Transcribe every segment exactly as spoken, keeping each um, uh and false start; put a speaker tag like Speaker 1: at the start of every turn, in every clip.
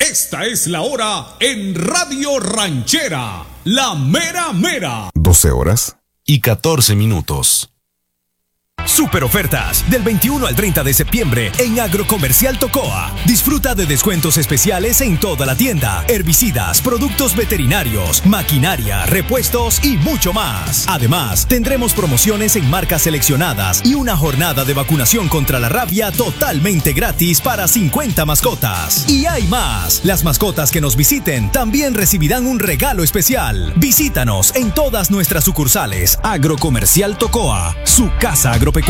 Speaker 1: Esta es la hora en Radio Ranchera, la mera mera.
Speaker 2: doce horas y catorce minutos.
Speaker 3: Super ofertas del veintiuno al treinta de septiembre en Agrocomercial Tocoa. Disfruta de descuentos especiales en toda la tienda. Herbicidas, productos veterinarios, maquinaria, repuestos y mucho más. Además, tendremos promociones en marcas seleccionadas y una jornada de vacunación contra la rabia totalmente gratis para cincuenta mascotas. Y hay más. Las mascotas que nos visiten también recibirán un regalo especial. Visítanos en todas nuestras sucursales. Agrocomercial Tocoa, su casa agropecuaria.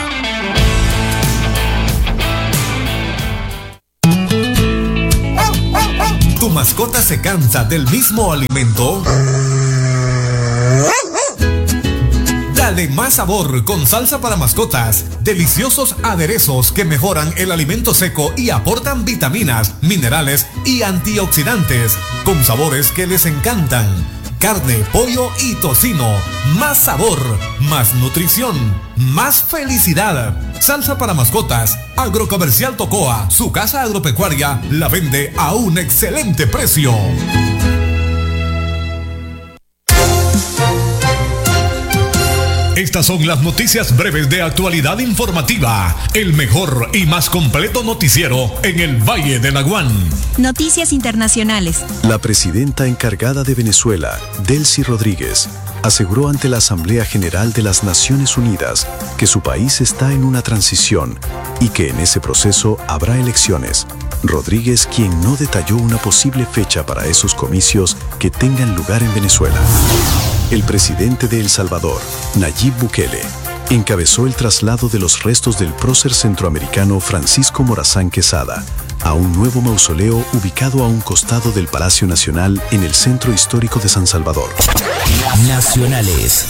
Speaker 4: ¿Tu mascota se cansa del mismo alimento? Dale más sabor con salsa para mascotas. Deliciosos aderezos que mejoran el alimento seco y aportan vitaminas, minerales y antioxidantes, con sabores que les encantan. Carne, pollo y tocino. Más sabor, más nutrición, más felicidad. Salsa para mascotas. Agrocomercial Tocoa, su casa agropecuaria, la vende a un excelente precio. Estas son las noticias breves de actualidad informativa. El mejor y más completo noticiero en el Valle de Naguán.
Speaker 5: Noticias internacionales.
Speaker 6: La presidenta encargada de Venezuela, Delcy Rodríguez, aseguró ante la Asamblea General de las Naciones Unidas que su país está en una transición y que en ese proceso habrá elecciones. Rodríguez, quien no detalló una posible fecha para esos comicios que tengan lugar en Venezuela. El presidente de El Salvador, Nayib Bukele, encabezó el traslado de los restos del prócer centroamericano Francisco Morazán Quesada a un nuevo mausoleo ubicado a un costado del Palacio Nacional en el centro histórico de San Salvador.
Speaker 3: Nacionales.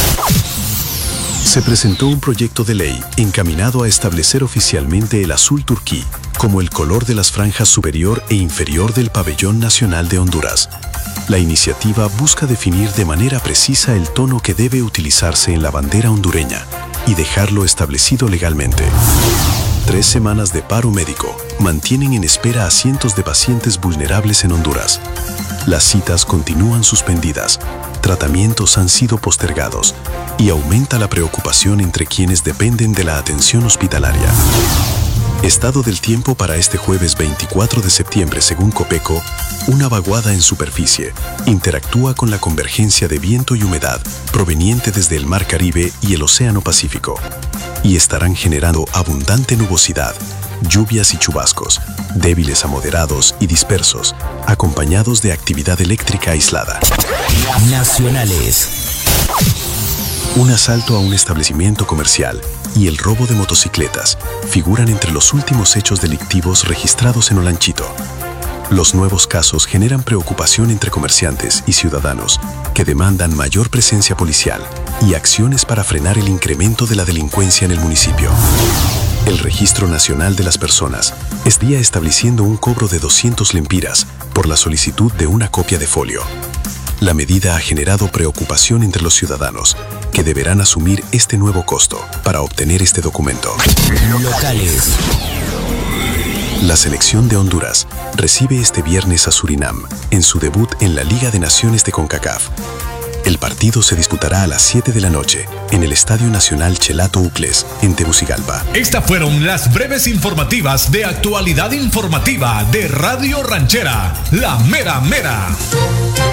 Speaker 6: Se presentó un proyecto de ley encaminado a establecer oficialmente el azul turquí como el color de las franjas superior e inferior del pabellón nacional de Honduras. La iniciativa busca definir de manera precisa el tono que debe utilizarse en la bandera hondureña y dejarlo establecido legalmente. Tres semanas de paro médico mantienen en espera a cientos de pacientes vulnerables en Honduras. Las citas continúan suspendidas, tratamientos han sido postergados y aumenta la preocupación entre quienes dependen de la atención hospitalaria. Estado del tiempo para este jueves veinticuatro de septiembre según Copeco. Una vaguada en superficie interactúa con la convergencia de viento y humedad proveniente desde el Mar Caribe y el Océano Pacífico y estarán generando abundante nubosidad, lluvias y chubascos, débiles a moderados y dispersos, acompañados de actividad eléctrica aislada.
Speaker 3: Nacionales.
Speaker 6: Un asalto a un establecimiento comercial y el robo de motocicletas figuran entre los últimos hechos delictivos registrados en Olanchito. Los nuevos casos generan preocupación entre comerciantes y ciudadanos que demandan mayor presencia policial y acciones para frenar el incremento de la delincuencia en el municipio. El Registro Nacional de las Personas está estableciendo un cobro de doscientas lempiras por la solicitud de una copia de folio. La medida ha generado preocupación entre los ciudadanos, que deberán asumir este nuevo costo para obtener este documento.
Speaker 3: Locales.
Speaker 6: La selección de Honduras recibe este viernes a Surinam en su debut en la Liga de Naciones de CONCACAF. El partido se disputará a las siete de la noche en el Estadio Nacional Chelato Ucles, en Tegucigalpa.
Speaker 4: Estas fueron las breves informativas de actualidad informativa de Radio Ranchera, la mera mera.